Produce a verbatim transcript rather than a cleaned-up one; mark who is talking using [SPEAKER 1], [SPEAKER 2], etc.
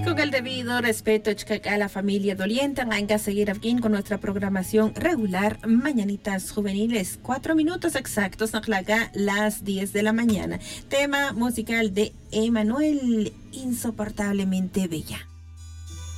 [SPEAKER 1] Con el debido respeto a la familia doliente, hay que seguir aquí con nuestra programación regular. Mañanitas juveniles, cuatro minutos exactos, las diez de la mañana. Tema musical de Emanuel, Insoportablemente Bella.